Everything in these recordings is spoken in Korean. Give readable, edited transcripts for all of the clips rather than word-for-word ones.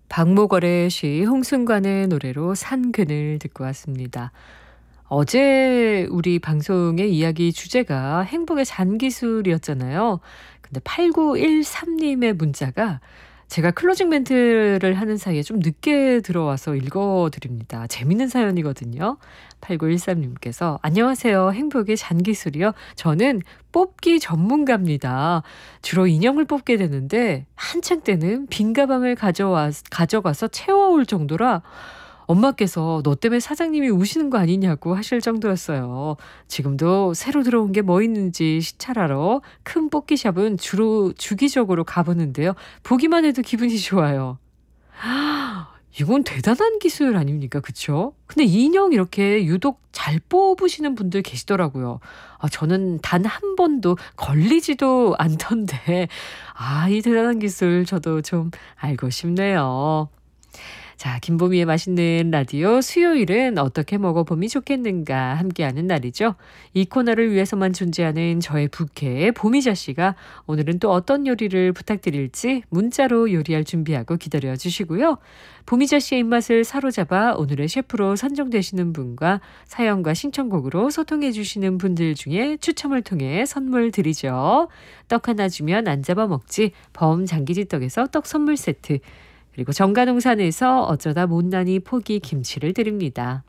박목월의 시 홍순관의 노래로 산 그늘 듣고 왔습니다. 어제 우리 방송의 이야기 주제가 행복의 잔기술이었잖아요. 근데 8913님의 문자가 제가 클로징 멘트를 하는 사이에 좀 늦게 들어와서 읽어드립니다. 재밌는 사연이거든요. 8913님께서 안녕하세요. 행복의 잔기술이요. 저는 뽑기 전문가입니다. 주로 인형을 뽑게 되는데 한창 때는 빈 가방을 가져가서 채워올 정도라 엄마께서 너 때문에 사장님이 우시는 거 아니냐고 하실 정도였어요. 지금도 새로 들어온 게 뭐 있는지 시찰하러 큰 뽑기샵은 주로 주기적으로 가보는데요. 보기만 해도 기분이 좋아요. 이건 대단한 기술 아닙니까? 그쵸? 근데 인형 이렇게 유독 잘 뽑으시는 분들 계시더라고요. 저는 단 한 번도 걸리지도 않던데, 이 대단한 기술 저도 좀 알고 싶네요. 자, 김보미의 맛있는 라디오 수요일은 어떻게 먹어보면 좋겠는가 함께하는 날이죠. 이 코너를 위해서만 존재하는 저의 부캐 보미자 씨가 오늘은 또 어떤 요리를 부탁드릴지 문자로 요리할 준비하고 기다려주시고요. 보미자 씨의 입맛을 사로잡아 오늘의 셰프로 선정되시는 분과 사연과 신청곡으로 소통해주시는 분들 중에 추첨을 통해 선물 드리죠. 떡 하나 주면 안 잡아먹지 범장기지떡에서 떡 선물 세트, 그리고 정가농산에서 어쩌다 못난이 포기 김치를 드립니다.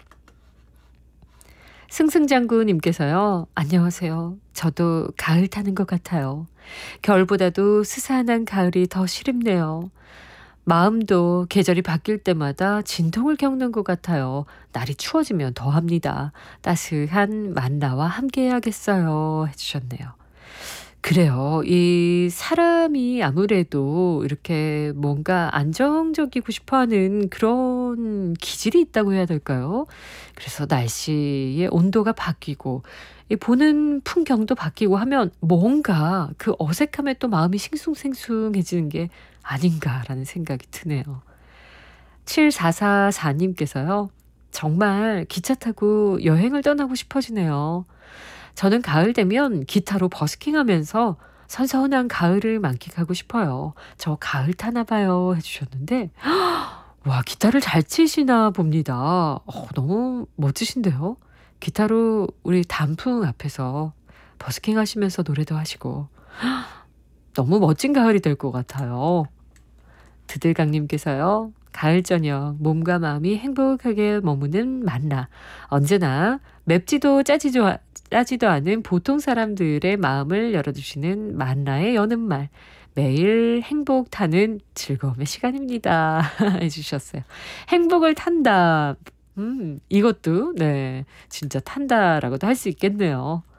승승장구님께서요. 안녕하세요. 저도 가을 타는 것 같아요. 겨울보다도 스산한 가을이 더 시립네요. 마음도 계절이 바뀔 때마다 진통을 겪는 것 같아요. 날이 추워지면 더합니다. 따스한 만나와 함께해야겠어요. 해주셨네요. 그래요. 이 사람이 아무래도 이렇게 뭔가 안정적이고 싶어하는 그런 기질이 있다고 해야 될까요? 그래서 날씨의 온도가 바뀌고 이 보는 풍경도 바뀌고 하면 뭔가 그 어색함에 또 마음이 싱숭생숭해지는 게 아닌가라는 생각이 드네요. 7444님께서요. 정말 기차 타고 여행을 떠나고 싶어지네요. 저는 가을 되면 기타로 버스킹하면서 선선한 가을을 만끽하고 싶어요. 저 가을 타나 봐요 해주셨는데 와, 기타를 잘 치시나 봅니다. 너무 멋지신데요. 기타로 우리 단풍 앞에서 버스킹 하시면서 노래도 하시고 너무 멋진 가을이 될 것 같아요. 드들강님께서요. 가을 저녁 몸과 마음이 행복하게 머무는 만나. 언제나 맵지도 짜지도 않은 보통 사람들의 마음을 열어주시는 만나의 여는 말. 매일 행복 타는 즐거움의 시간입니다. 해주셨어요. 행복을 탄다. 이것도 네 진짜 탄다라고도 할 수 있겠네요.